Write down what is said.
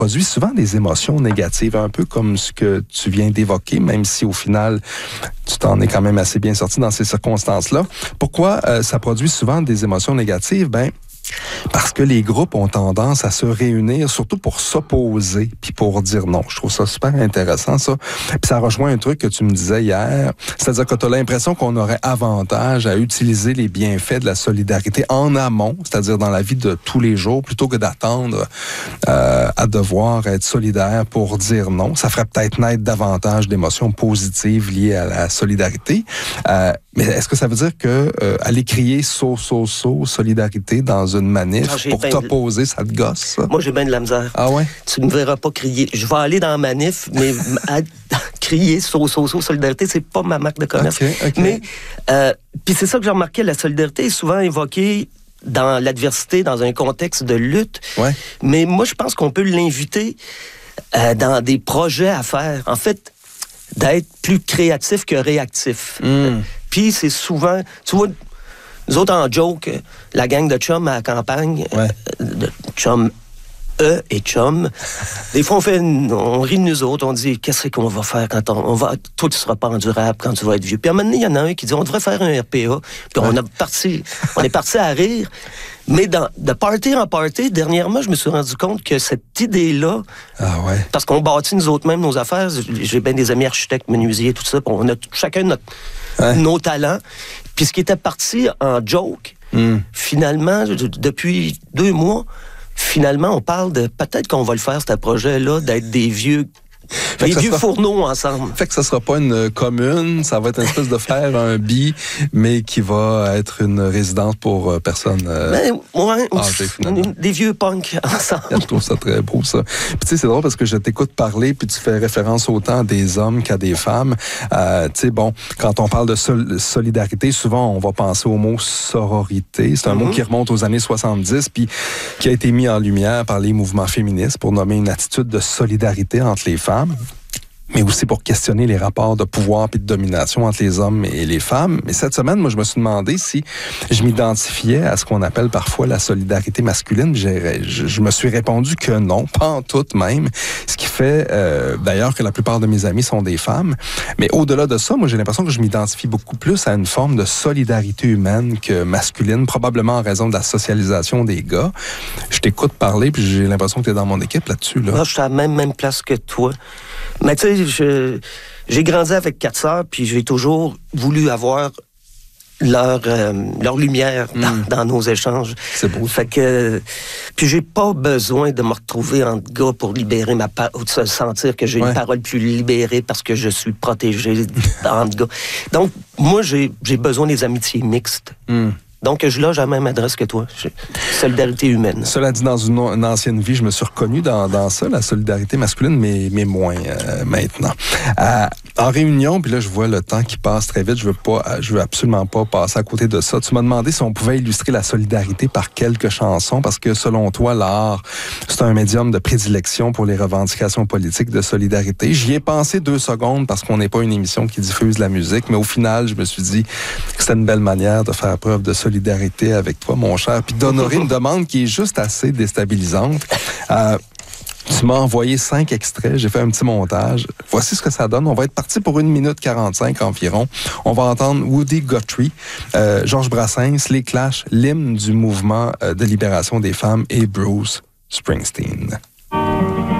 produit souvent des émotions négatives, un peu comme ce que tu viens d'évoquer, même si au final, tu t'en es quand même assez bien sorti dans ces circonstances-là. Pourquoi ça produit souvent des émotions négatives? Parce que les groupes ont tendance à se réunir, surtout pour s'opposer, puis pour dire non. Je trouve ça super intéressant, ça. Puis ça rejoint un truc que tu me disais hier, c'est-à-dire que tu as l'impression qu'on aurait avantage à utiliser les bienfaits de la solidarité en amont, c'est-à-dire dans la vie de tous les jours, plutôt que d'attendre à devoir être solidaire pour dire non. Ça ferait peut-être naître davantage d'émotions positives liées à la solidarité. Mais est-ce que ça veut dire que aller crier solidarité dans une manif pour t'opposer, ça te gosse, ça? Moi, j'ai bien de la misère. Ah ouais? Tu ne me verras pas crier. Je vais aller dans la manif, mais crier solidarité, c'est pas ma marque de commerce. Okay. Mais, puis c'est ça que j'ai remarqué, la solidarité est souvent évoquée dans l'adversité, dans un contexte de lutte. Ouais. Mais moi, je pense qu'on peut l'inviter dans des projets à faire. En fait, d'être plus créatif que réactif. Puis c'est souvent... Tu vois, nous autres, en joke, la gang de chums à la campagne, de chums et chums, des fois, on rit de nous autres, on dit, qu'est-ce qu'on va faire quand on va... Toi, tu seras pas endurable quand tu vas être vieux. Puis à un moment donné, il y en a un qui dit, on devrait faire un RPA. Puis on est parti à rire. Mais de party en party, dernièrement, je me suis rendu compte que cette idée-là, parce qu'on bâtit nous autres mêmes nos affaires, j'ai bien des amis architectes, menuisiers, tout ça, on a chacun nos talents. Puis ce qui était parti en joke, finalement, depuis 2 mois, finalement, on parle de peut-être qu'on va le faire, ce projet-là, d'être des vieux fourneaux ensemble. Fait que ça sera pas une commune, ça va être une espèce de faire un bi, mais qui va être une résidence pour personnes âgées, finalement. Des vieux punks ensemble. Je trouve ça très beau, ça. Puis tu sais, c'est drôle parce que je t'écoute parler, puis tu fais référence autant à des hommes qu'à des femmes. Tu sais, bon, quand on parle de solidarité, souvent, on va penser au mot sororité. C'est un mot qui remonte aux années 70, puis qui a été mis en lumière par les mouvements féministes pour nommer une attitude de solidarité entre les femmes, mais aussi pour questionner les rapports de pouvoir et de domination entre les hommes et les femmes. Mais cette semaine, moi, je me suis demandé si je m'identifiais à ce qu'on appelle parfois la solidarité masculine. Je me suis répondu que non, pas en tout même, ce qui fait d'ailleurs que la plupart de mes amis sont des femmes. Mais au-delà de ça, moi, j'ai l'impression que je m'identifie beaucoup plus à une forme de solidarité humaine que masculine, probablement en raison de la socialisation des gars. Je t'écoute parler, puis j'ai l'impression que tu es dans mon équipe là-dessus. Là. Moi, je suis à la même place que toi. Mais tu sais, j'ai grandi avec 4 sœurs, puis j'ai toujours voulu avoir leur lumière dans nos échanges. C'est beau. Fait que, puis j'ai pas besoin de me retrouver entre gars pour libérer ma parole, ou de sentir que j'ai une parole plus libérée parce que je suis protégé entre gars. Donc, moi, j'ai besoin des amitiés mixtes. Donc, je loge à la même adresse que toi. Solidarité humaine. Cela dit, dans une ancienne vie, je me suis reconnu dans ça, la solidarité masculine, mais moins maintenant. En réunion, puis là, je vois le temps qui passe très vite. Je veux absolument pas passer à côté de ça. Tu m'as demandé si on pouvait illustrer la solidarité par quelques chansons, parce que selon toi, l'art, c'est un médium de prédilection pour les revendications politiques de solidarité. J'y ai pensé 2 secondes parce qu'on n'est pas une émission qui diffuse la musique, mais au final, je me suis dit que c'était une belle manière de faire preuve de solidarité avec toi, mon cher, puis d'honorer une demande qui est juste assez déstabilisante. Tu m'as envoyé 5 extraits, j'ai fait un petit montage. Voici ce que ça donne. On va être parti pour 1 minute 45 environ. On va entendre Woody Guthrie, Georges Brassens, Les Clash, l'hymne du mouvement de libération des femmes et Bruce Springsteen.